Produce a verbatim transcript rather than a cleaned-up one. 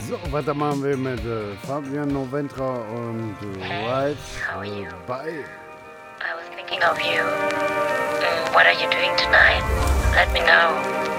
So, weiter machen wir mit äh, Fabian Noventra und Hey, Right how are you? By. I was thinking of you. Mm, what are you doing tonight? Let me know.